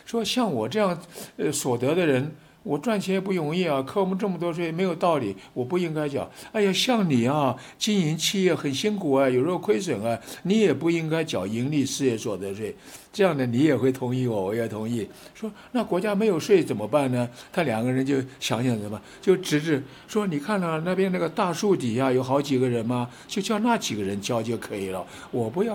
说像我这样所得的人。我赚钱也不容易啊，扣我们这么多税没有道理，我不应该缴。哎呀，像你啊，经营企业很辛苦啊，有时候亏损啊，你也不应该缴盈利事业所得税。这样的你也会同意我，我也同意。说那国家没有税怎么办呢？他两个人就想想什么，就指指说，你看啊，那边那个大树底下有好几个人嘛，就叫那几个人交就可以了。我不要。